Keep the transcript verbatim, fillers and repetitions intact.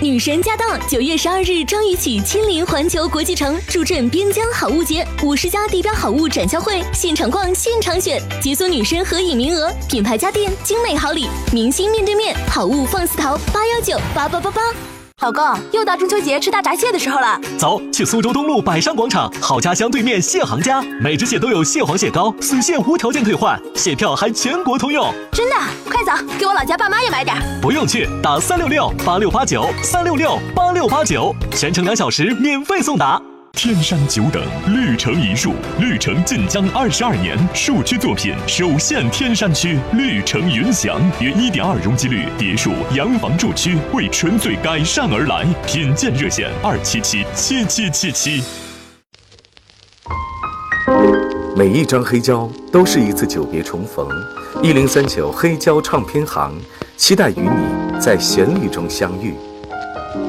女神驾到！九月十二日张雨绮亲临环球国际城，助阵边疆好物节，五十家地标好物展销会，现场逛，现场选，解锁女神合影名额，品牌家电，精美好礼，明星面对面，好物放肆淘，八幺九八八八八。 老公，又到中秋节吃大闸蟹的时候了， 走，去苏州东路百商广场好家乡对面蟹行家，每只蟹都有蟹黄蟹膏，死蟹无条件退换，蟹票还全国通用。 真的？快走，给我老家爸妈也买点。 不用去，打三六六八六八九三六六八六八九，全程两小时免费送达。 天山久等，绿城一树，绿城晋江二十二年，树区作品首现天山区，绿城云翔，约 一点二 容积率别墅洋房住区，为纯粹改善而来，品鉴热线二七七七七七七。 每一张黑胶都是一次久别重逢，一零三九黑胶唱片行，期待与你在旋律中相遇。